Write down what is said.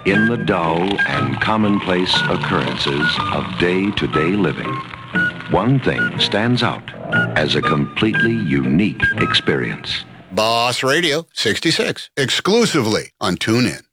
In the dull and commonplace occurrences of day-to-day living, one thing stands out as a completely unique experience. Boss Radio 66, exclusively on TuneIn.